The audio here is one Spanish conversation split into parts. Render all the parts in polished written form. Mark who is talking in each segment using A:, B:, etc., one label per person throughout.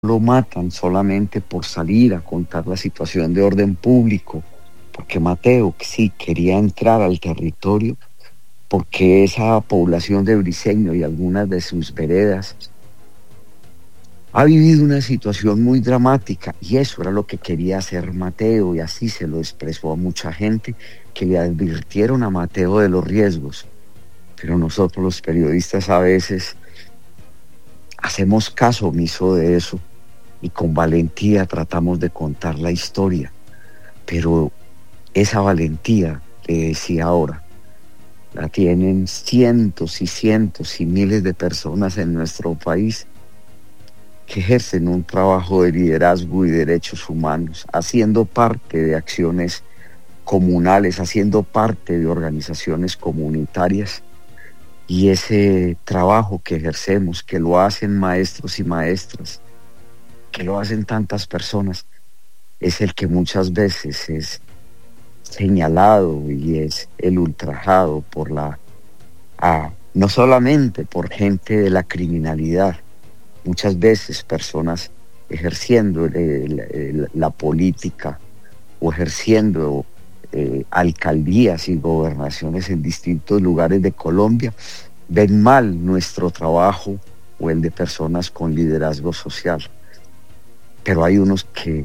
A: lo matan solamente por salir a contar la situación de orden público, porque Mateo sí quería entrar al territorio, porque esa población de Briceño y algunas de sus veredas ha vivido una situación muy dramática, y eso era lo que quería hacer Mateo, y así se lo expresó a mucha gente que le advirtieron a Mateo de los riesgos. Pero nosotros los periodistas a veces hacemos caso omiso de eso y con valentía tratamos de contar la historia. Pero esa valentía, le decía ahora, la tienen cientos y cientos y miles de personas en nuestro país que ejercen un trabajo de liderazgo y derechos humanos, haciendo parte de acciones comunales, haciendo parte de organizaciones comunitarias. Y ese trabajo que ejercemos, que lo hacen maestros y maestras, que lo hacen tantas personas, es el que muchas veces es señalado y es el ultrajado por no solamente por gente de la criminalidad, muchas veces personas ejerciendo la política o ejerciendo alcaldías y gobernaciones en distintos lugares de Colombia, ven mal nuestro trabajo o el de personas con liderazgo social. Pero hay unos que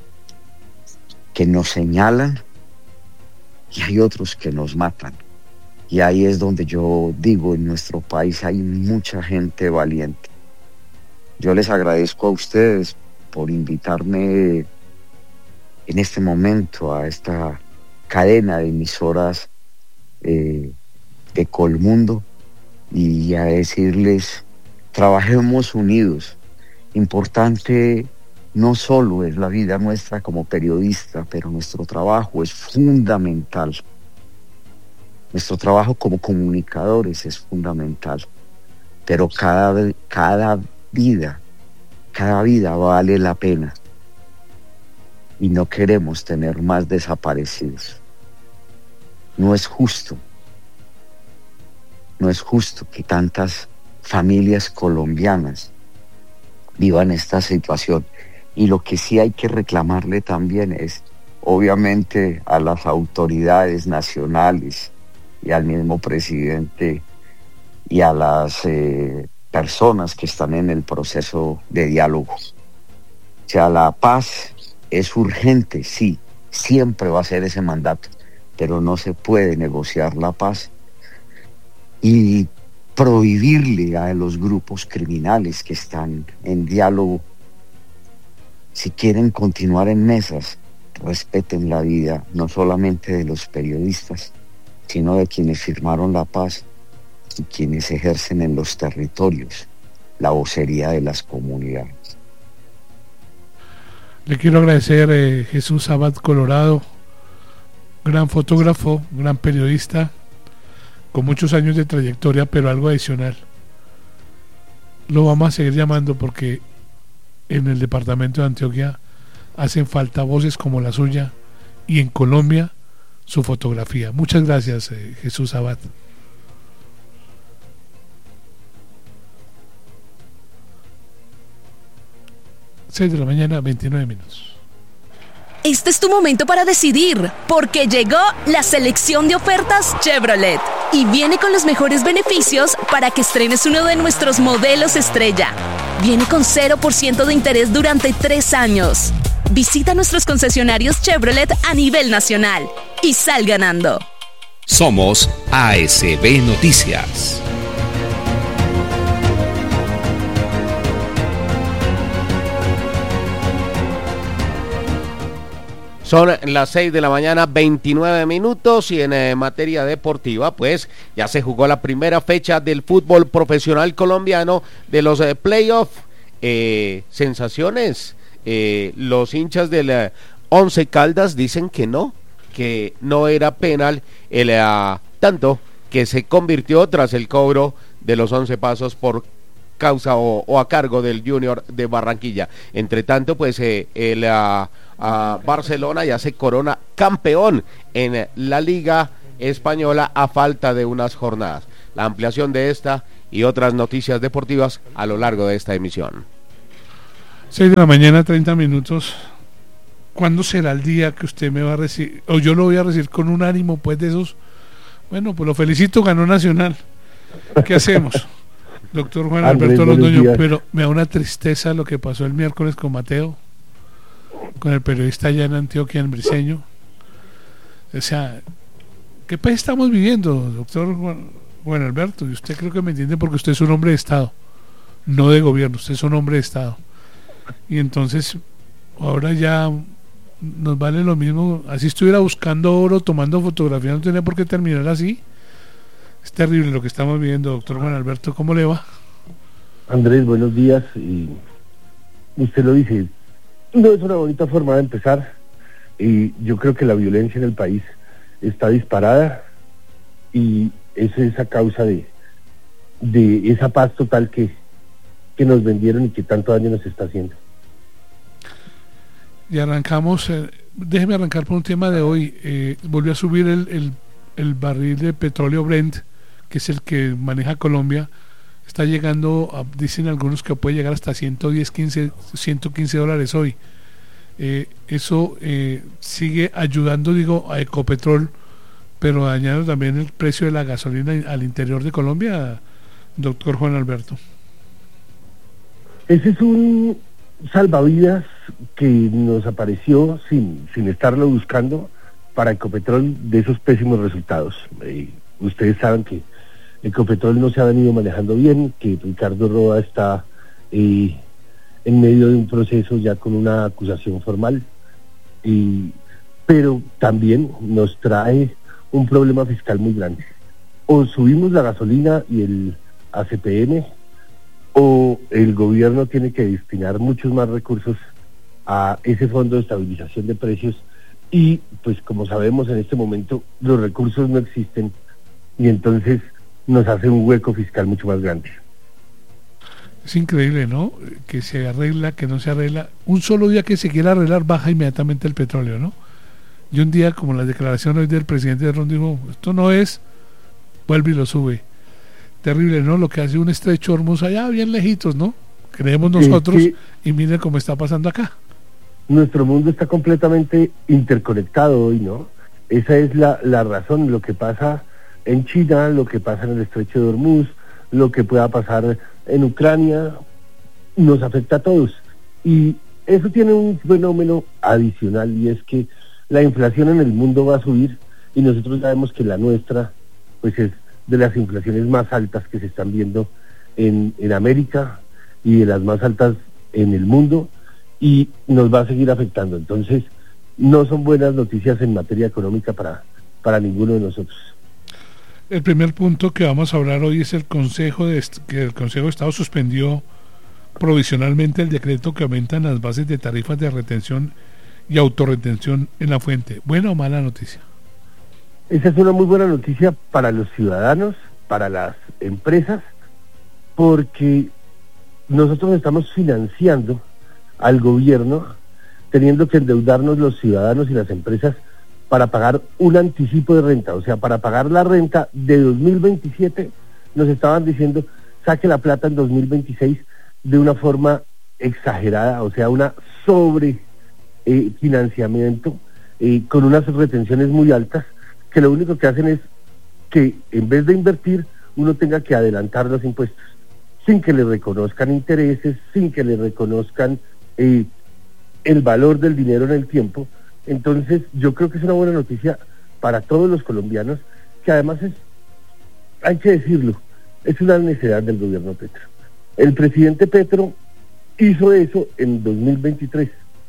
A: nos señalan y hay otros que nos matan. Y ahí es donde yo digo, en nuestro país hay mucha gente valiente. Yo les agradezco a ustedes por invitarme en este momento a esta cadena de emisoras de Colmundo y a decirles, trabajemos unidos. Importante no solo es la vida nuestra como periodista, pero nuestro trabajo es fundamental. Nuestro trabajo como comunicadores es fundamental. Pero cada vida vale la pena. Y no queremos tener más desaparecidos. No es justo que tantas familias colombianas vivan esta situación. Y lo que sí hay que reclamarle también es, obviamente, a las autoridades nacionales y al mismo presidente y a las personas que están en el proceso de diálogo. O sea, la paz es urgente, sí, siempre va a ser ese mandato, pero no se puede negociar la paz y prohibirle a los grupos criminales que están en diálogo, si quieren continuar en mesas, respeten la vida no solamente de los periodistas, sino de quienes firmaron la paz y quienes ejercen en los territorios la vocería de las comunidades.
B: Le quiero agradecer Jesús Abad Colorado, gran fotógrafo, gran periodista, con muchos años de trayectoria, pero algo adicional. Lo vamos a seguir llamando porque en el departamento de Antioquia hacen falta voces como la suya y en Colombia su fotografía. Muchas gracias, Jesús Abad. Seis de la mañana, 29 minutos.
C: Este es tu momento para decidir, porque llegó la selección de ofertas Chevrolet y viene con los mejores beneficios para que estrenes uno de nuestros modelos estrella. Viene con 0% de interés durante 3 años. Visita nuestros concesionarios Chevrolet a nivel nacional y sal ganando.
D: Somos ASB Noticias.
E: Son las 6 de la mañana, 29 minutos, y en materia deportiva, pues ya se jugó la primera fecha del fútbol profesional colombiano de los playoffs. Sensaciones, los hinchas del Once Caldas dicen que no era penal el tanto que se convirtió tras el cobro de los 11 pasos por causa o a cargo del Junior de Barranquilla. Entre tanto, pues Barcelona ya se corona campeón en la Liga Española a falta de unas jornadas. La ampliación de esta y otras noticias deportivas a lo largo de esta emisión.
B: 6 de la mañana, 30 minutos. ¿Cuándo será el día que usted me va a recibir? O yo lo voy a recibir con un ánimo, pues, de esos. Bueno, pues lo felicito, ganó Nacional. ¿Qué hacemos? Doctor Juan
F: Andrés,
B: Alberto
F: buenos
B: Londoño,
F: días.
B: pero me da una tristeza lo que pasó el miércoles con Mateo, con el periodista allá en Antioquia, en Briceño. O sea, ¿qué país estamos viviendo, doctor Juan Alberto? Y usted creo que me entiende porque usted es un hombre de Estado, no de gobierno, usted es un hombre de Estado. Y entonces, ahora ya nos vale lo mismo, así estuviera buscando oro, tomando fotografías, no tenía por qué terminar así. Es terrible lo que estamos viviendo, doctor Juan Alberto, ¿cómo le va?
F: Andrés, buenos días. Y usted lo dice, no es una bonita forma de empezar. Y yo creo que la violencia en el país está disparada y eso es a causa de esa paz total que nos vendieron y que tanto daño nos está haciendo.
B: Y arrancamos, déjeme arrancar por un tema de hoy. Volvió a subir el barril de petróleo Brent, que es el que maneja Colombia. Está llegando, dicen algunos que puede llegar hasta 115 dólares hoy. Eso sigue ayudando, digo, a Ecopetrol, pero dañando también el precio de la gasolina al interior de Colombia, doctor Juan Alberto.
F: Ese es un salvavidas que nos apareció sin estarlo buscando para Ecopetrol de esos pésimos resultados. Ustedes saben que Ecopetrol no se ha venido manejando bien, que Ricardo Roa está en medio de un proceso ya con una acusación formal, pero también nos trae un problema fiscal muy grande. O subimos la gasolina y el ACPM, o el gobierno tiene que destinar muchos más recursos a ese fondo de estabilización de precios y pues como sabemos en este momento los recursos no existen y entonces nos hace un hueco fiscal mucho más grande.
B: Es increíble, ¿no? Que se arregla, que no se arregla. Un solo día que se quiera arreglar baja inmediatamente el petróleo, ¿no? Y un día, como la declaración hoy del presidente de Ron, dijo, esto no es, vuelve y lo sube. Terrible, ¿no? Lo que hace un estrecho Hormuz allá bien lejitos, ¿no? Creemos nosotros y miren cómo está pasando acá.
F: Nuestro mundo está completamente interconectado hoy, ¿no? Esa es la razón, lo que pasa en China, lo que pasa en el estrecho de Hormuz, lo que pueda pasar en Ucrania, nos afecta a todos. Y eso tiene un fenómeno adicional y es que la inflación en el mundo va a subir y nosotros sabemos que la nuestra pues es de las inflaciones más altas que se están viendo en América y de las más altas en el mundo y nos va a seguir afectando. Entonces no son buenas noticias en materia económica para ninguno de nosotros.
B: El primer punto que vamos a hablar hoy es el que el Consejo de Estado suspendió provisionalmente el decreto que aumentan las bases de tarifas de retención y autorretención en la fuente. ¿Buena o mala noticia?
F: Esa es una muy buena noticia para los ciudadanos, para las empresas, porque nosotros estamos financiando al gobierno, teniendo que endeudarnos los ciudadanos y las empresas para pagar un anticipo de renta, o sea, para pagar la renta de 2027, nos estaban diciendo, saque la plata en 2026 de una forma exagerada, o sea, una financiamiento con unas retenciones muy altas, que lo único que hacen es que en vez de invertir, uno tenga que adelantar los impuestos, sin que le reconozcan intereses, sin que le reconozcan el valor del dinero en el tiempo. Entonces yo creo que es una buena noticia para todos los colombianos, que además hay que decirlo, es una necesidad del gobierno Petro. El presidente Petro hizo eso en 2023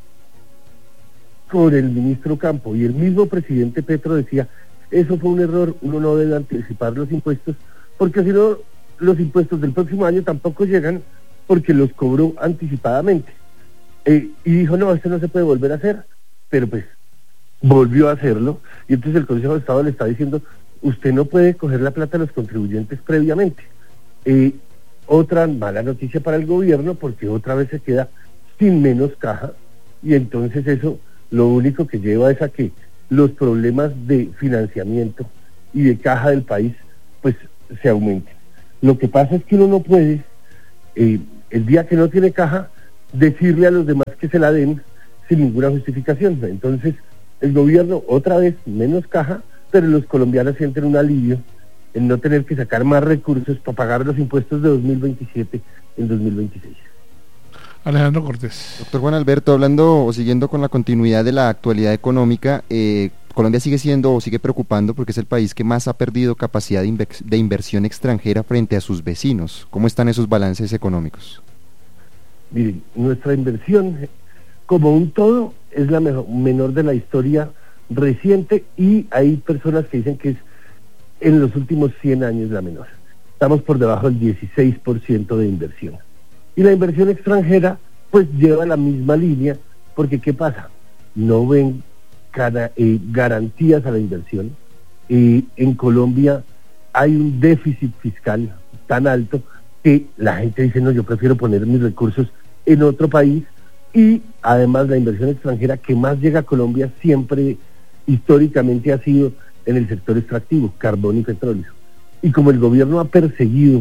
F: con el ministro Campo, y el mismo presidente Petro decía, eso fue un error, uno no debe anticipar los impuestos, porque si no, los impuestos del próximo año tampoco llegan, porque los cobró anticipadamente. Y dijo, no, esto no se puede volver a hacer, pero pues volvió a hacerlo, y entonces el Consejo de Estado le está diciendo, usted no puede coger la plata de los contribuyentes previamente. Otra mala noticia para el gobierno, porque otra vez se queda sin menos caja, y entonces eso lo único que lleva es a que los problemas de financiamiento y de caja del país pues se aumenten. Lo que pasa es que uno no puede, el día que no tiene caja, decirle a los demás que se la den sin ninguna justificación. Entonces, el gobierno, otra vez, menos caja, pero los colombianos sienten un alivio en no tener que sacar más recursos para pagar los impuestos de 2027 en 2026.
B: Alejandro Cortés.
G: Doctor Juan Alberto, hablando o siguiendo con la continuidad de la actualidad económica, Colombia sigue siendo o sigue preocupando porque es el país que más ha perdido capacidad de inversión extranjera frente a sus vecinos. ¿Cómo están esos balances económicos?
F: Miren, nuestra inversión, como un todo, es la menor de la historia reciente, y hay personas que dicen que es en los últimos 100 años la menor. Estamos por debajo del 16% de inversión. Y la inversión extranjera pues lleva la misma línea, porque ¿qué pasa? No ven garantías a la inversión. En Colombia hay un déficit fiscal tan alto que la gente dice, no, yo prefiero poner mis recursos en otro país. Y además la inversión extranjera que más llega a Colombia siempre históricamente ha sido en el sector extractivo, carbón y petróleo. Y como el gobierno ha perseguido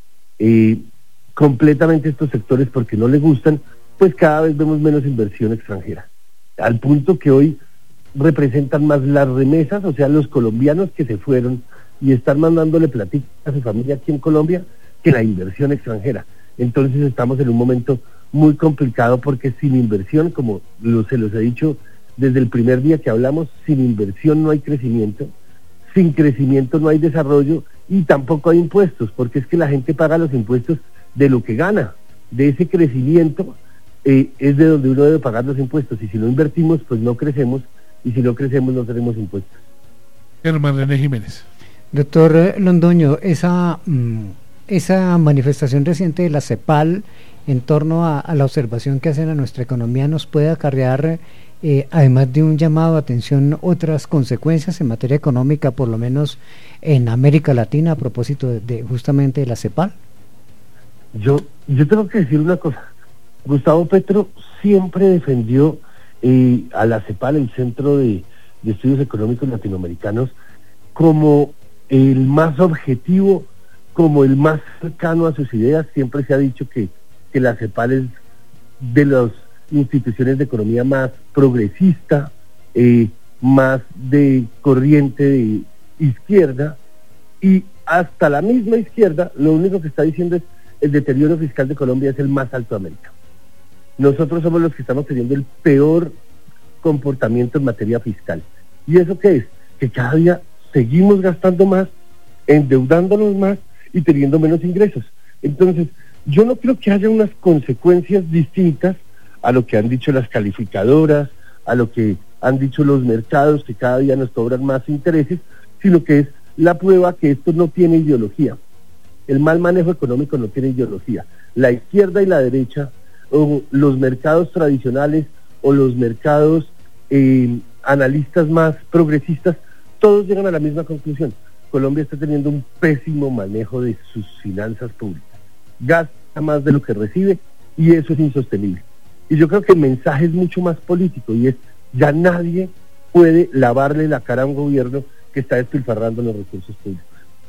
F: completamente estos sectores porque no le gustan, pues cada vez vemos menos inversión extranjera, al punto que hoy representan más las remesas, o sea, los colombianos que se fueron y están mandándole platica a su familia aquí en Colombia, que la inversión extranjera. Entonces estamos en un momento muy complicado, porque sin inversión, como se los he dicho desde el primer día que hablamos, sin inversión no hay crecimiento, sin crecimiento no hay desarrollo, y tampoco hay impuestos, porque es que la gente paga los impuestos de lo que gana. De ese crecimiento es de donde uno debe pagar los impuestos, y si no invertimos, pues no crecemos, y si no crecemos no tenemos impuestos.
B: Germán René Jiménez.
H: Doctor Londoño, esa manifestación reciente de la CEPAL en torno a la observación que hacen a nuestra economía nos puede acarrear, además de un llamado a atención, otras consecuencias en materia económica, por lo menos en América Latina, a propósito de justamente de la CEPAL.
F: Yo tengo que decir una cosa. Gustavo Petro siempre defendió a la CEPAL, el Centro de Estudios Económicos Latinoamericanos, como el más objetivo, como el más cercano a sus ideas. Siempre se ha dicho que la CEPAL es de las instituciones de economía más progresista, más de corriente de izquierda, y hasta la misma izquierda lo único que está diciendo es el deterioro fiscal de Colombia es el más alto de América. Nosotros somos los que estamos teniendo el peor comportamiento en materia fiscal. ¿Y eso qué es? Que cada día seguimos gastando más, endeudándonos más y teniendo menos ingresos. Entonces, yo no creo que haya unas consecuencias distintas a lo que han dicho las calificadoras, a lo que han dicho los mercados, que cada día nos cobran más intereses, sino que es la prueba que esto no tiene ideología. El mal manejo económico no tiene ideología. La izquierda y la derecha, o los mercados tradicionales, o los mercados analistas más progresistas, todos llegan a la misma conclusión. Colombia está teniendo un pésimo manejo de sus finanzas públicas. Gasta más de lo que recibe, y eso es insostenible. Y yo creo que el mensaje es mucho más político, y es, ya nadie puede lavarle la cara a un gobierno que está despilfarrando los recursos públicos.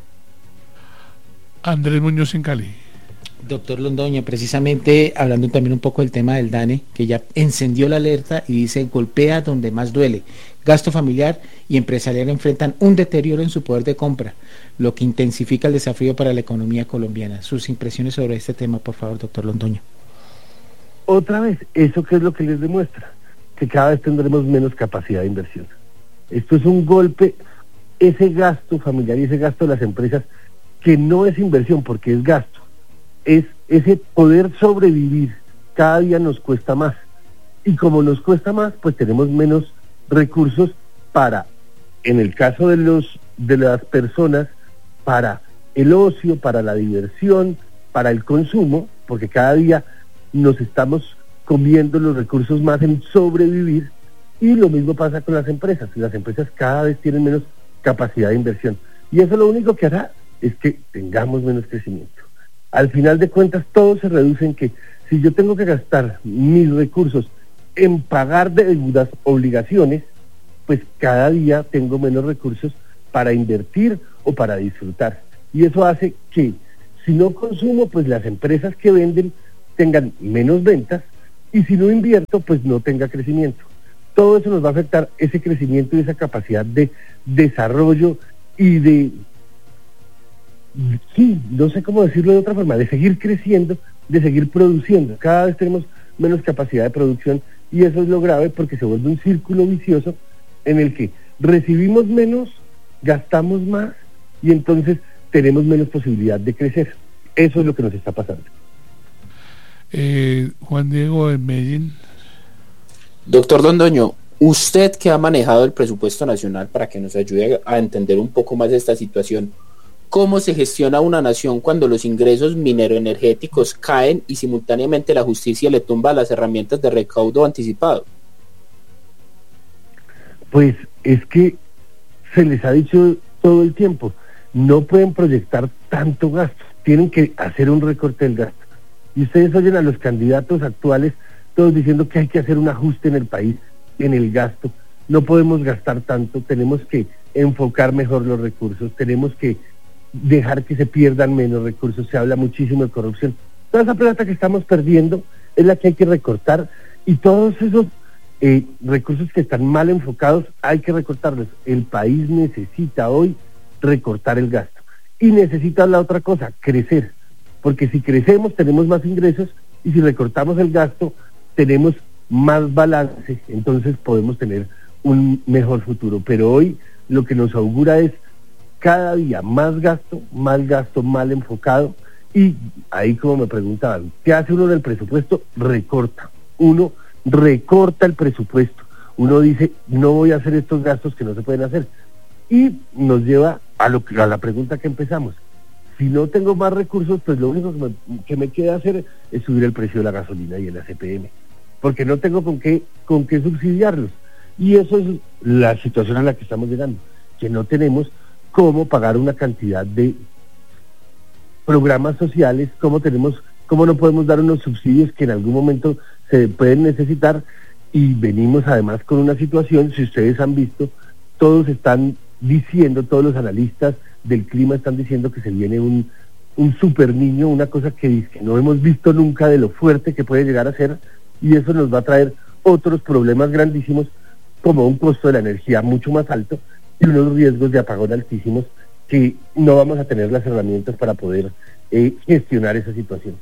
B: Andrés Muñoz en Cali.
I: Doctor Londoño, precisamente hablando también un poco del tema del DANE, que ya encendió la alerta y dice, golpea donde más duele. Gasto familiar y empresarial enfrentan un deterioro en su poder de compra, lo que intensifica el desafío para la economía colombiana. Sus impresiones sobre este tema, por favor, doctor Londoño.
F: Otra vez, ¿eso qué es lo que les demuestra? Que cada vez tendremos menos capacidad de inversión. Esto es un golpe, ese gasto familiar y ese gasto de las empresas, que no es inversión porque es gasto, es ese poder sobrevivir, cada día nos cuesta más, y como nos cuesta más, pues tenemos menos recursos para, en el caso de las personas, para el ocio, para la diversión, para el consumo, porque cada día nos estamos comiendo los recursos más en sobrevivir. Y lo mismo pasa con las empresas cada vez tienen menos capacidad de inversión, y eso lo único que hará es que tengamos menos crecimiento. Al final de cuentas, todo se reduce en que si yo tengo que gastar mis recursos en pagar deudas, obligaciones, pues cada día tengo menos recursos para invertir o para disfrutar. Y eso hace que, si no consumo, pues las empresas que venden tengan menos ventas, y si no invierto, pues no tenga crecimiento. Todo eso nos va a afectar ese crecimiento y esa capacidad de desarrollo y sí, no sé cómo decirlo de otra forma, de seguir creciendo, de seguir produciendo. Cada vez tenemos menos capacidad de producción y eso es lo grave porque se vuelve un círculo vicioso en el que recibimos menos, gastamos más y entonces tenemos menos posibilidad de crecer. Eso es lo que nos está pasando.
B: Juan Diego en Medellín.
J: Doctor Londoño, usted que ha manejado el presupuesto nacional para que nos ayude a entender un poco más esta situación, ¿cómo se gestiona una nación cuando los ingresos mineroenergéticos caen y simultáneamente la justicia le tumba las herramientas de recaudo anticipado?
F: Pues es que se les ha dicho todo el tiempo, no pueden proyectar tanto gasto, tienen que hacer un recorte del gasto. Y ustedes oyen a los candidatos actuales todos diciendo que hay que hacer un ajuste en el país, en el gasto. No podemos gastar tanto, tenemos que enfocar mejor los recursos, tenemos que dejar que se pierdan menos recursos. Se habla muchísimo de corrupción. Toda esa plata que estamos perdiendo es la que hay que recortar y todos esos recursos que están mal enfocados hay que recortarlos. El país necesita hoy recortar el gasto y necesita la otra cosa, crecer, porque si crecemos tenemos más ingresos y si recortamos el gasto tenemos más balance, entonces podemos tener un mejor futuro. Pero hoy lo que nos augura es cada día más gasto mal enfocado y ahí como me preguntaban, ¿qué hace uno en el presupuesto? Recorta, uno recorta el presupuesto, uno dice no voy a hacer estos gastos que no se pueden hacer y nos lleva a la pregunta que empezamos. Si no tengo más recursos, pues lo único que me queda hacer es subir el precio de la gasolina y el ACPM, porque no tengo con qué subsidiarlos. Y eso es la situación a la que estamos llegando, que no tenemos cómo pagar una cantidad de programas sociales, cómo no podemos dar unos subsidios que en algún momento se pueden necesitar, y venimos además con una situación, si ustedes han visto, todos están diciendo, todos los analistas del clima están diciendo que se viene un super niño, una cosa que no hemos visto nunca de lo fuerte que puede llegar a ser, y eso nos va a traer otros problemas grandísimos, como un costo de la energía mucho más alto y unos riesgos de apagón altísimos que no vamos a tener las herramientas para poder gestionar esa situación.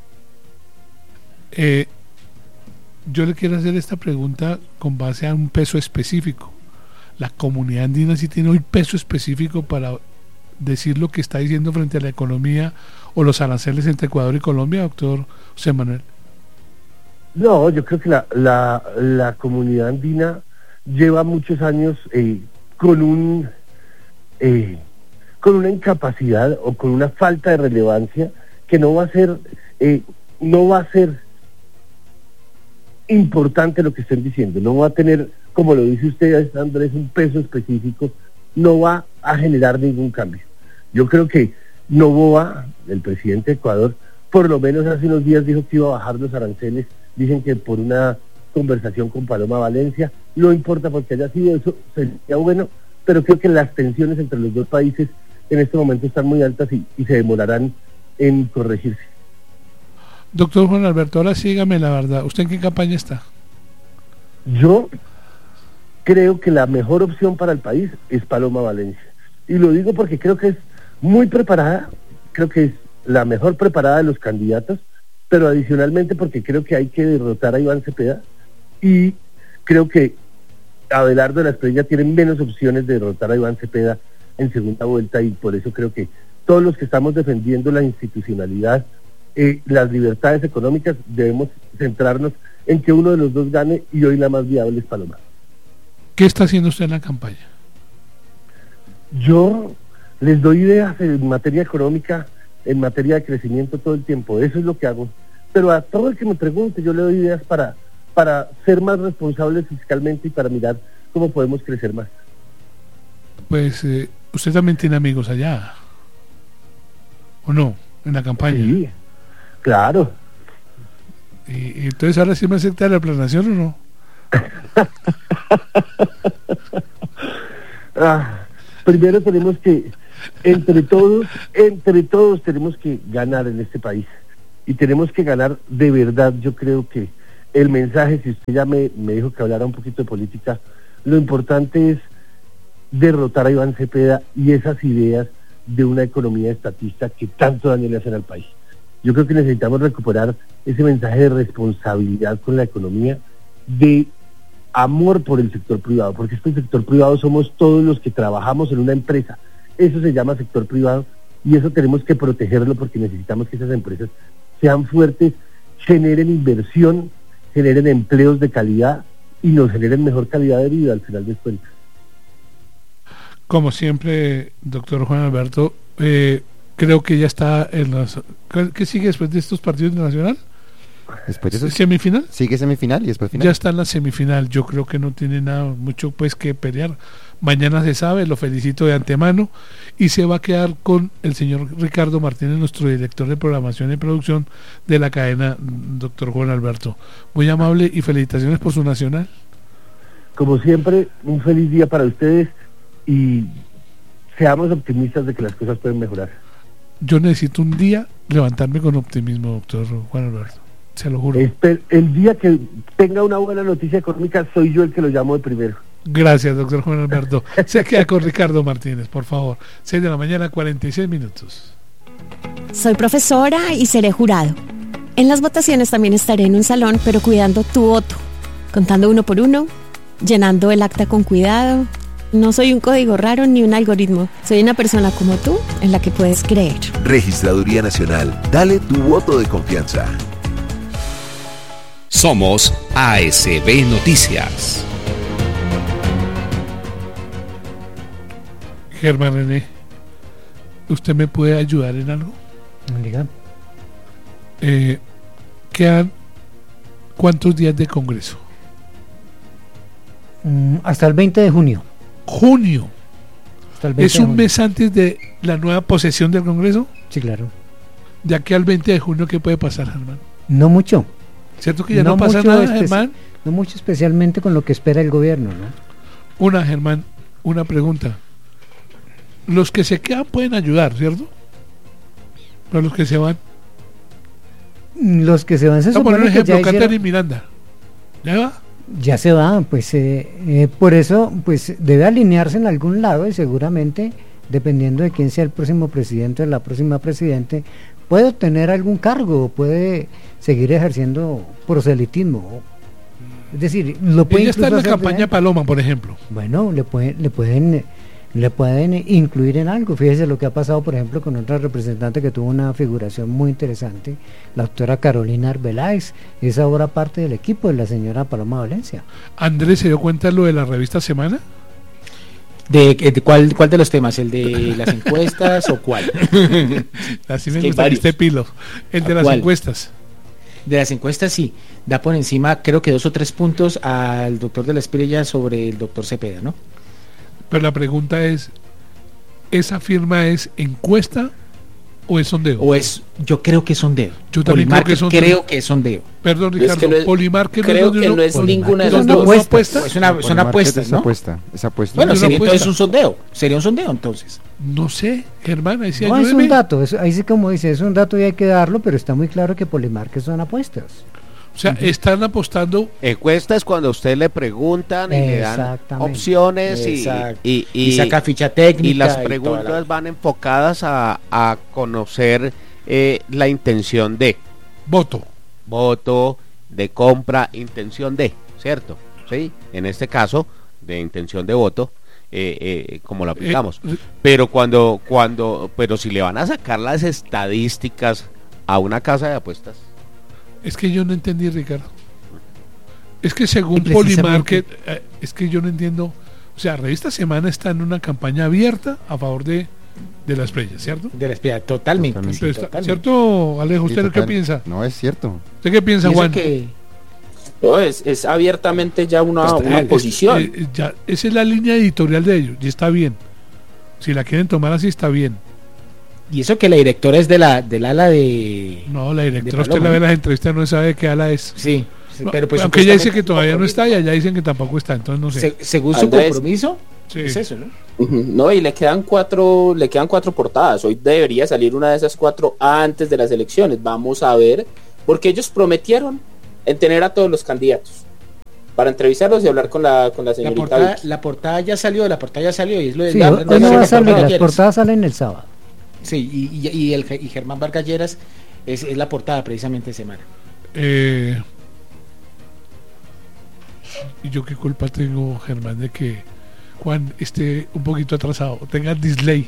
B: Yo le quiero hacer esta pregunta con base a un peso específico. ¿La comunidad andina sí tiene hoy peso específico para decir lo que está diciendo frente a la economía o los aranceles entre Ecuador y Colombia, doctor José Manuel?
F: No, yo creo que la comunidad andina lleva muchos años con una incapacidad o con una falta de relevancia que no va a ser importante lo que estén diciendo, no va a tener, como lo dice usted, Andrés, un peso específico, no va a generar ningún cambio. Yo creo que Noboa, el presidente de Ecuador, por lo menos hace unos días dijo que iba a bajar los aranceles, dicen que por una conversación con Paloma Valencia, no importa porque haya sido eso, sería bueno, pero creo que las tensiones entre los dos países en este momento están muy altas y se demorarán en corregirse.
B: Doctor Juan Alberto, ahora sígame la verdad, ¿usted en qué campaña está?
F: Yo creo que la mejor opción para el país es Paloma Valencia, y lo digo porque creo que es muy preparada, creo que es la mejor preparada de los candidatos, pero adicionalmente porque creo que hay que derrotar a Iván Cepeda, y creo que Abelardo de la Espriella tiene menos opciones de derrotar a Iván Cepeda en segunda vuelta, y por eso creo que todos los que estamos defendiendo la institucionalidad, las libertades económicas, debemos centrarnos en que uno de los dos gane, y hoy la más viable es Paloma.
B: ¿Qué está haciendo usted en la campaña?
F: Yo les doy ideas en materia económica, en materia de crecimiento todo el tiempo, eso es lo que hago, pero a todo el que me pregunte yo le doy ideas para ser más responsables fiscalmente y para mirar cómo podemos crecer más.
B: Pues usted también tiene amigos allá, ¿o no? En la campaña.
F: Sí, claro.
B: Y entonces ahora sí me acepta la planación, ¿o no?
F: Primero tenemos que, entre todos tenemos que ganar en este país, y tenemos que ganar de verdad. Yo creo que el mensaje, si usted ya me dijo que hablara un poquito de política, lo importante es derrotar a Iván Cepeda y esas ideas de una economía estatista que tanto daño le hacen al país. Yo creo que necesitamos recuperar ese mensaje de responsabilidad con la economía, de amor por el sector privado, porque este sector privado somos todos los que trabajamos en una empresa. Eso se llama sector privado y eso tenemos que protegerlo porque necesitamos que esas empresas sean fuertes, generen inversión, generen empleos de calidad y nos generen mejor calidad de vida al final de cuentas.
B: Como siempre, doctor Juan Alberto, creo que ya está en las... ¿Qué sigue después de estos partidos de Nacional?
G: Después de eso,
B: ¿Semifinal?
G: sigue semifinal y después final.
B: Ya está en la semifinal, yo creo que no tiene nada mucho pues que pelear. Mañana se sabe, lo felicito de antemano y se va a quedar con el señor Ricardo Martínez, nuestro director de programación y producción de la cadena, doctor Juan Alberto. Muy amable y felicitaciones por su Nacional.
F: Como siempre, un feliz día para ustedes y seamos optimistas de que las cosas pueden mejorar.
B: Yo necesito un día levantarme con optimismo, doctor Juan Alberto. Se lo juro.
F: El día que tenga una buena noticia económica, soy yo el que lo llamo de primero.
B: Gracias, doctor Juan Alberto. Se queda con Ricardo Martínez, por favor. 6 de la mañana, 46 minutos.
K: Soy profesora y seré jurado. En las votaciones también estaré en un salón, pero cuidando tu voto, contando uno por uno, llenando el acta con cuidado. No soy un código raro ni un algoritmo. Soy una persona como tú, en la que puedes creer.
L: Registraduría Nacional. Dale tu voto de confianza.
D: Somos ASB Noticias.
B: Germán René, ¿usted me puede ayudar en algo?
H: Diga.
B: ¿Quedan cuántos días de Congreso?
H: Hasta el 20 de junio.
B: ¿Junio?
H: Hasta el 20
B: ¿Es
H: de
B: un
H: junio.
B: mes antes de la nueva posesión del Congreso?
H: Sí, claro.
B: De aquí al 20 de junio, ¿qué puede pasar, Germán?
H: No mucho.
B: ¿Cierto que ya no pasa
H: mucho
B: nada, Germán?
H: No mucho, especialmente con lo que espera el gobierno, ¿no?
B: Germán, una pregunta. Los que se quedan pueden ayudar, ¿cierto? Pero los que se van...
H: Los que se van se
B: Vamos a poner un
H: supone que ya
B: ejemplo, Catherine
H: hicieron...
B: Miranda. ¿Ya va?
H: Ya se va, pues por eso pues debe alinearse en algún lado y seguramente, dependiendo de quién sea el próximo presidente o la próxima presidente, puede obtener algún cargo, puede seguir ejerciendo proselitismo. Es decir, lo puede
B: Ella está en la
H: hacer
B: campaña Paloma, por ejemplo.
H: Bueno, le pueden incluir en algo. Fíjese lo que ha pasado, por ejemplo, con otra representante que tuvo una figuración muy interesante, la doctora Carolina Arbeláez, es ahora parte del equipo de la señora Paloma Valencia.
B: Andrés, ¿se dio cuenta lo de la revista Semana?
I: ¿De cuál de los temas? ¿El de las encuestas o cuál?
B: Así me gusta este pilo. El de las encuestas.
I: De las encuestas sí, da por encima creo que 2 o 3 puntos al doctor de la Espriella sobre el doctor Cepeda, ¿no?
B: Pero la pregunta es, ¿esa firma es encuesta o es sondeo?
I: Yo creo que es sondeo.
B: Yo también
I: creo que es sondeo.
B: Perdón, Ricardo,
J: es que
B: Polimar que
J: creo que no es ninguna de las dos.
I: Es una apuesta, ¿no?
G: Es apuesta.
I: Bueno, sería entonces un sondeo. Sería un sondeo entonces.
B: No sé, Germán, ahí sí
H: no,
B: ayúdeme.
H: Es un dato, ahí sí como dice, es un dato y hay que darlo, pero está muy claro que Polimar que son apuestas.
B: O sea, están apostando.
E: Encuesta es cuando a usted le preguntan y le dan opciones y
I: saca ficha técnica.
E: Y las preguntas van enfocadas a conocer la intención de voto, de compra, intención de, ¿cierto? Sí, en este caso de intención de voto, como lo aplicamos. Pero pero si le van a sacar las estadísticas a una casa de apuestas.
B: Es que yo no entendí, Ricardo. Es que según Polymarket, es que yo no entiendo. O sea, Revista Semana está en una campaña abierta a favor de la Espriella, ¿cierto?
I: De la Espriella, totalmente.
B: ¿Cierto, Alejo? ¿Usted qué piensa?
G: No, es cierto.
B: ¿Usted qué piensa, Juan?
J: No, es abiertamente ya una posición.
B: Ya, esa es la línea editorial de ellos, y está bien. Si la quieren tomar así, está bien.
I: Y eso que la directora es del ala de...
B: No, la directora, usted la ve en las entrevistas, no sabe qué ala es.
I: Sí,
B: no,
I: pero pues...
B: Aunque ella dice que todavía no está y allá dicen que tampoco está, entonces no sé.
I: Según su compromiso,
B: sí.
I: Es eso, ¿no?
J: No, y le quedan 4 portadas. Hoy debería salir una de esas 4 antes de las elecciones. Vamos a ver, porque ellos prometieron en tener a todos los candidatos para entrevistarlos y hablar con la señorita.
I: La portada ya salió y es lo de
H: Sí, hoy no va a salir, las portadas salen el sábado.
I: Sí, y Germán Vargas Lleras es la portada precisamente de semana.
B: ¿Y yo qué culpa tengo, Germán, de que Juan esté un poquito atrasado, tenga delay?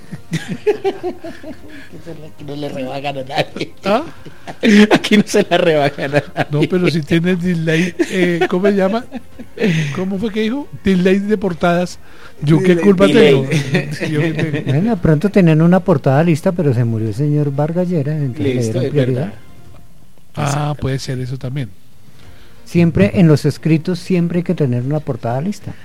I: Aquí no le rebajan a nadie.
B: ¿Ah?
I: Aquí no se la rebajan a nadie.
B: No, pero si tiene delay, ¿cómo se llama? ¿Cómo fue que dijo? Delay de portadas. ¿Yo qué culpa tengo?
H: Bueno, pronto tenían una portada lista, pero se murió el señor Vargas Lleras, entonces
I: Listo,
H: le dieron prioridad.
B: Ah, puede ser eso también.
H: Siempre en los escritos, siempre hay que tener una portada lista.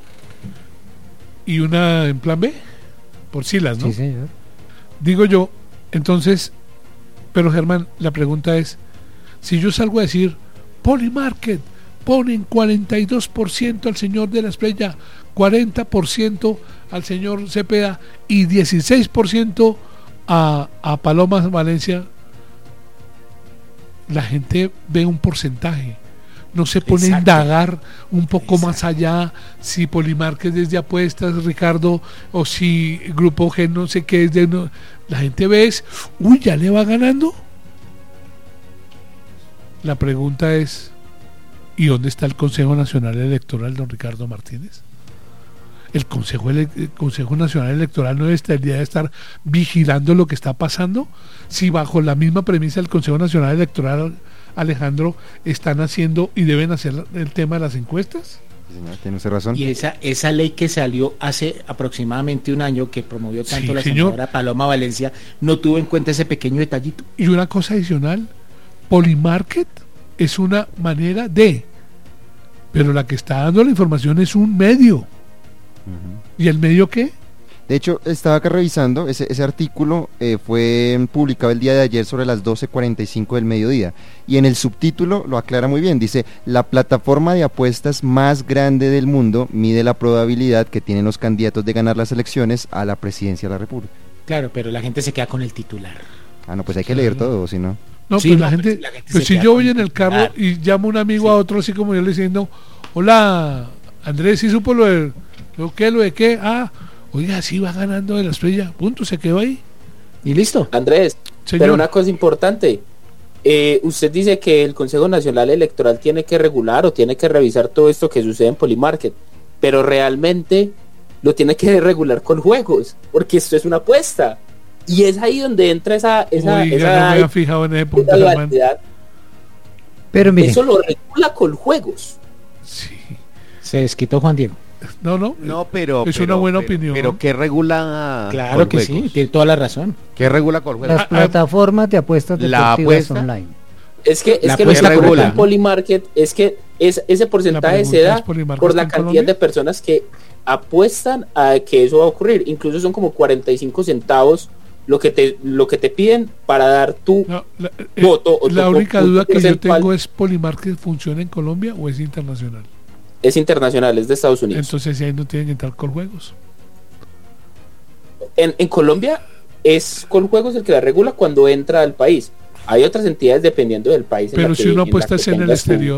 B: ¿Y una en plan B? Por Silas, ¿no?
H: Sí, señor.
B: Digo yo, entonces, pero Germán, la pregunta es, si yo salgo a decir, Polymarket, ponen 42% al señor de la Espriella, 40% al señor Cepeda y 16% a Paloma Valencia, la gente ve un porcentaje. No se pone a indagar un poco más allá si Polymarket es de apuestas, Ricardo, o si Grupo G no sé qué es de... No. La gente ve uy, ya le va ganando. La pregunta es, ¿y dónde está el Consejo Nacional Electoral, don Ricardo Martínez? El Consejo Nacional Electoral no debería estar vigilando lo que está pasando, si bajo la misma premisa del Consejo Nacional Electoral, Alejandro, están haciendo y deben hacer el tema de las encuestas.
G: Señor, tiene usted razón.
I: Y esa ley que salió hace aproximadamente un año, que promovió tanto la senadora Paloma Valencia, no tuvo en cuenta ese pequeño detallito.
B: Y una cosa adicional, Polymarket es una manera de, pero la que está dando la información es un medio. ¿Y el medio qué?
G: De hecho, estaba acá revisando, ese artículo fue publicado el día de ayer sobre las 12:45 del mediodía, y en el subtítulo lo aclara muy bien, dice: la plataforma de apuestas más grande del mundo mide la probabilidad que tienen los candidatos de ganar las elecciones a la presidencia de la República.
I: Claro, pero la gente se queda con el titular.
G: Ah, no, pues hay que leer todo, si no...
B: No,
I: sí,
B: pues la gente pues si yo voy en el carro y llamo a un amigo a otro, así como yo le diciendo, hola, Andrés, ¿sí supo lo de qué? Ah, oiga, sí va ganando de la Espriella, punto, se quedó ahí.
I: Y listo.
J: Andrés,
B: señor.
J: Pero una cosa importante, usted dice que el Consejo Nacional Electoral tiene que regular o tiene que revisar todo esto que sucede en Polymarket, pero realmente lo tiene que regular con juegos, porque esto es una apuesta. Y es ahí donde entra esa
B: no me había fijado en ese punto,
H: pero mire,
J: eso lo regula con juegos.
B: Sí.
I: Se desquitó Juan Diego.
E: No, pero
B: es una buena opinión.
E: Pero ¿qué regula?
I: Claro que sí, tiene toda la razón.
E: ¿Qué regula con juegos?
H: Las plataformas de apuestas deportivas online.
J: Es que lo que regula en Polymarket es que ese porcentaje se da por la cantidad de personas que apuestan a que eso va a ocurrir. Incluso son como 45 centavos lo que te piden para dar tu voto.
B: La única duda que yo tengo es, ¿Polymarket funciona en Colombia o es internacional?
J: Es internacional, es de Estados Unidos.
B: Entonces ahí no tienen que entrar con juegos.
J: En Colombia es con juegos el que la regula cuando entra al país. Hay otras entidades dependiendo del país.
B: Pero si uno apuesta en el exterior.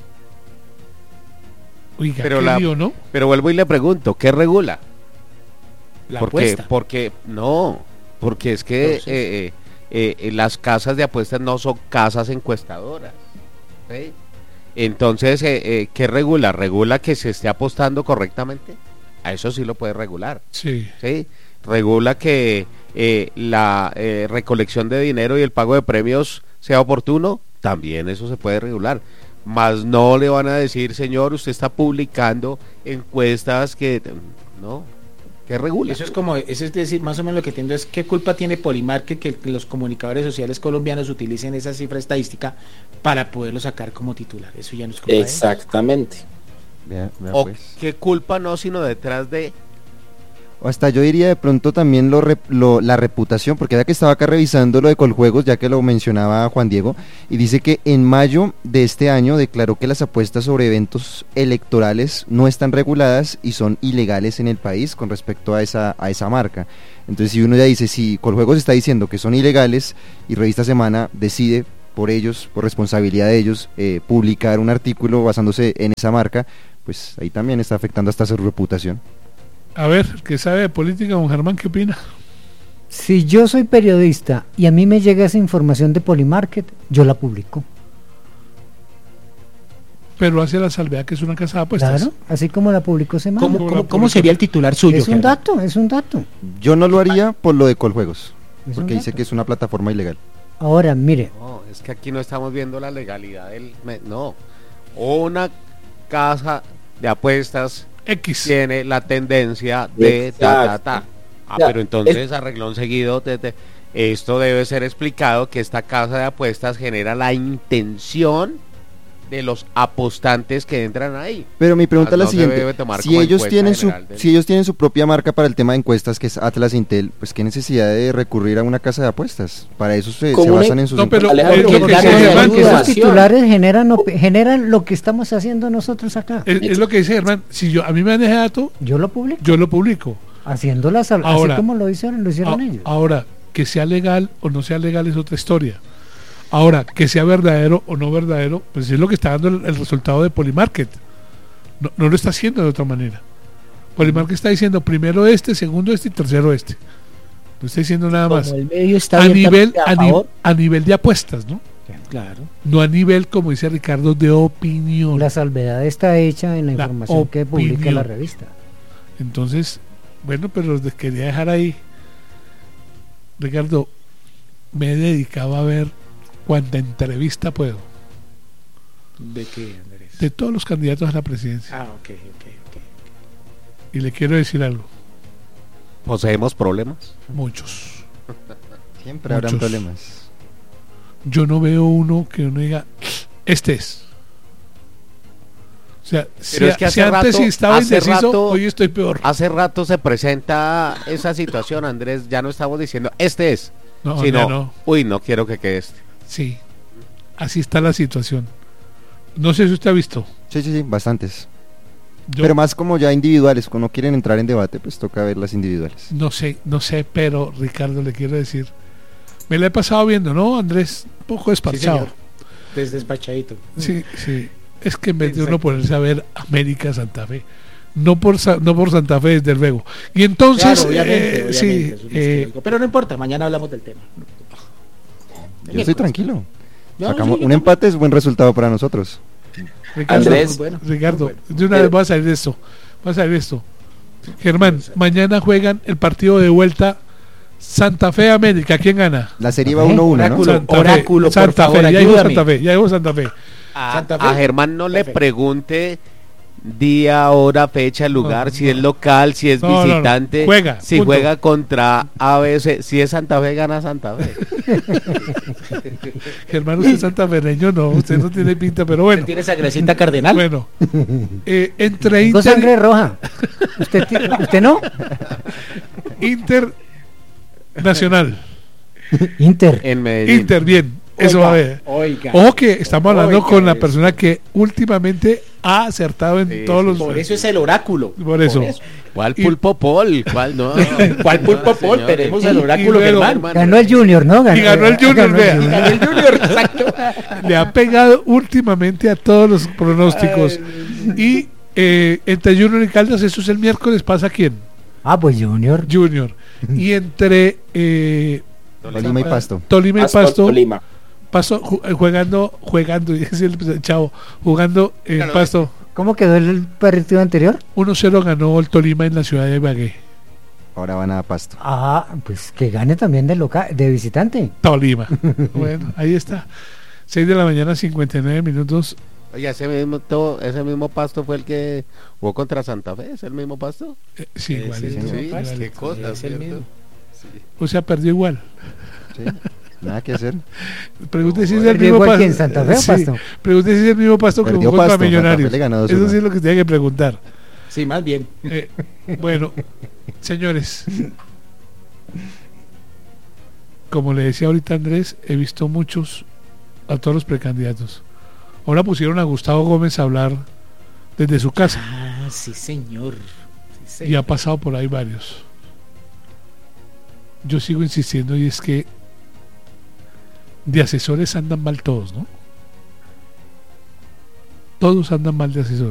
B: Oiga,
E: pero
B: qué lío, ¿no?
E: Pero vuelvo y le pregunto, ¿qué regula?
I: La apuesta.
E: Porque es que las casas de apuestas no son casas encuestadoras. ¿Sí? Entonces, ¿qué regula? ¿Regula que se esté apostando correctamente? A eso sí lo puede regular.
B: Sí.
E: ¿Sí? Regula que la recolección de dinero y el pago de premios sea oportuno, también eso se puede regular. Mas no le van a decir, señor, usted está publicando encuestas que... No, ¿qué regula?
I: Eso es decir, más o menos lo que entiendo es qué culpa tiene Polymarket que los comunicadores sociales colombianos utilicen esa cifra estadística para poderlo sacar como titular. Eso ya no es culpa de ellos.
J: Exactamente.
G: Vea
E: O
G: pues.
E: qué culpa no, sino detrás de...
G: O hasta yo diría de pronto también la reputación, porque ya que estaba acá revisando lo de Coljuegos, ya que lo mencionaba Juan Diego, y dice que en mayo de este año declaró que las apuestas sobre eventos electorales no están reguladas y son ilegales en el país con respecto a esa marca. Entonces si uno ya dice, si Coljuegos está diciendo que son ilegales y Revista Semana decide por ellos, por responsabilidad de ellos, publicar un artículo basándose en esa marca, pues ahí también está afectando hasta su reputación.
B: A ver, ¿qué sabe de política, don Germán? ¿Qué opina?
H: Si yo soy periodista y a mí me llega esa información de Polymarket, yo la publico.
B: Pero hace la salvedad que es una casa de apuestas.
H: Claro, así como la publicó Semana.
I: ¿Cómo sería el titular suyo?
H: Es un
I: Germán?
H: dato, es un dato.
G: Yo no lo haría por lo de Coljuegos,
H: Es
G: porque
H: un
G: dice
H: dato.
G: que es una plataforma ilegal.
H: Ahora, mire,
E: No, es que aquí no estamos viendo la legalidad no. Una casa de apuestas
B: X
E: tiene la tendencia de
J: Exacto.
E: pero entonces arreglón seguido esto debe ser explicado, que esta casa de apuestas genera la intención de los apostantes que entran ahí.
G: Pero mi pregunta es la
E: No se
G: siguiente:
E: debe tomar
G: si
E: como
G: ellos
E: encuesta
G: tienen
E: general del-
G: si ellos tienen su propia marca para el tema de encuestas, que es Atlas Intel, pues qué necesidad de recurrir a una casa de apuestas. Para eso se
J: Como una-
G: basan en sus
B: No, pero
J: Alejandro,
B: lo que
J: que
B: dice
J: ya no
B: Germán,
J: hay
H: que esos
J: duda.
H: titulares generan lo que estamos haciendo nosotros acá.
B: es lo que dice Germán. Si a mí me dan ese dato,
H: Yo lo publico,
B: yo lo publico.
H: haciéndolas
B: Ahora-
H: así como lo hicieron ellos.
B: Ahora, que sea legal o no sea legal es otra historia. Ahora, que sea verdadero o no verdadero, pues es lo que está dando el resultado de Polymarket. No lo está haciendo de otra manera. Polymarket está diciendo primero este, segundo este y tercero este. No está diciendo nada más.
I: Como el medio está
B: A nivel,
I: abiertamente a favor.
B: a nivel de apuestas, ¿no?
I: Claro.
B: No a nivel, como dice Ricardo, de opinión.
H: La salvedad está hecha en la
B: La
H: información que publica
B: opinión.
H: la revista.
B: Entonces, bueno, pero les quería dejar ahí. Ricardo, me he dedicado a ver cuanta entrevista puedo
I: ¿De qué, Andrés?
B: de todos los candidatos a la presidencia.
I: Ah, ok.
B: Y le quiero decir algo,
E: ¿Poseemos problemas?
B: muchos.
G: Siempre habrán
B: Muchos.
G: problemas.
B: Yo no veo uno que uno diga, este es. O sea,
E: Pero es que
B: si
E: hace
B: antes
E: rato-
B: sí estaba
E: hace
B: indeciso,
E: rato-
B: hoy estoy peor.
E: Hace rato se presenta esa situación, Andrés, ya no estamos diciendo, este es,
B: No,
E: sino,
B: ya no.
E: uy, no quiero que quede este.
B: Sí, así está la situación. No sé si usted ha visto.
G: Sí, bastantes.
B: Yo
G: Pero más como ya individuales, cuando no quieren entrar en debate, pues toca ver las individuales.
B: no sé, pero Ricardo, le quiero decir, me la he pasado viendo, ¿no, Andrés? Un poco despachado.
I: señor. Desdespachadito.
B: Sí. Es que en vez de uno ponerse a ver América Santa Fe, no por Santa Fe, desde luego. Y entonces,
I: Claro, obviamente,
B: sí,
I: eso es lógico. Pero no importa, mañana hablamos del tema.
G: Yo estoy tranquilo.
I: No,
G: Sacamos
I: sí,
G: un empate, es buen resultado para nosotros.
B: Ricardo,
J: Andrés.
B: Ricardo, de una vez va a salir esto. Germán, mañana juegan el partido de vuelta Santa Fe América. ¿Quién gana?
G: La serie va 1-1, ¿no?
I: Oráculo.
B: Santa Fe,
I: Oráculo, por
B: Santa
I: favor,
B: Fe, ya dijo
I: ayúdame.
B: Santa Fe.
I: Santa Fe.
E: A Germán no le
I: Perfecto.
E: pregunte día, hora, fecha, lugar,
B: No,
E: si es local, si es
B: No, no.
E: visitante,
B: Juega,
E: si
B: punto.
E: juega contra ABC, si es Santa Fe, gana Santa Fe.
B: Germán, usted es santafereño, no, usted no tiene pinta, pero bueno.
I: ¿Usted tiene esa gresita cardenal?
B: Bueno, entre
H: Tengo
B: Inter,
H: sangre roja. ¿Usted no?
B: Internacional.
H: Inter.
E: En Medellín.
B: Inter, bien, eso va a ver.
I: Oiga.
B: Ojo que estamos hablando
I: Oiga,
B: con la
I: eso.
B: persona que últimamente ha acertado en
E: Sí,
B: todos
E: sí,
B: los.
I: Por eso es el oráculo.
B: Por eso.
E: ¿Cuál
B: Y-
E: pulpo pol? ¿Cuál no?
I: ¿Cuál pulpo
E: No,
I: pol?
E: señor.
I: Tenemos el
B: Y
I: oráculo,
B: luego-
I: Germán.
H: Ganó el Junior, ¿no?
B: Y ganó el Junior, vea.
H: Junior.
I: Ganó el Junior, exacto.
B: Le ha pegado últimamente a todos los pronósticos. Y entre Junior y Caldas, eso es el miércoles, ¿pasa quién?
H: Ah, pues Junior.
B: Junior. Y entre
G: Tolima y Pasto.
B: Tolima y Pasto,
J: Tolima.
B: jugando, dice el chavo, jugando en Pasto.
H: ¿Cómo quedó el partido anterior?
B: 1-0 ganó el Tolima en la ciudad de Ibagué.
G: Ahora van a Pasto.
H: Ah, pues que gane también de visitante.
B: Tolima. Bueno, ahí está. 6 de la mañana, 59 minutos.
E: Oye, ese mismo Pasto fue el que jugó contra Santa Fe, ¿es el mismo Pasto?
B: Sí, igual.
I: Sí,
B: igual,
E: Sí,
B: igual.
E: qué cosa,
I: es el
E: ¿cierto?
I: mismo.
B: O sea, perdió igual.
G: ¿Sí? Nada que hacer.
B: Pregunte si es el
H: ¿Perdió
B: mismo
H: igual
B: Pasto.
H: quién, Santa Fe o Pasto?
B: Pregunte si es el mismo Pasto que
G: Perdió
B: jugó contra
G: Pasto, Santa Fe
B: Millonarios.
G: le ganó 2-1.
B: Eso sí es lo que tiene que preguntar.
I: Sí, más bien.
B: Bueno, señores, como le decía ahorita Andrés, he visto a todos los precandidatos. Ahora pusieron a Gustavo Gómez a hablar desde su casa
I: Ah, sí, señor. Sí,
B: y ha pasado por ahí varios. Yo sigo insistiendo y es que de asesores andan mal todos, ¿no? Todos andan mal de asesores.